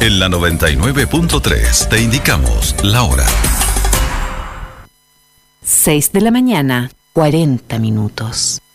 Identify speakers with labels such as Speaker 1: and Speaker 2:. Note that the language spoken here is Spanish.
Speaker 1: En la 99.3 te indicamos la hora.
Speaker 2: 6 de la mañana, 40 minutos.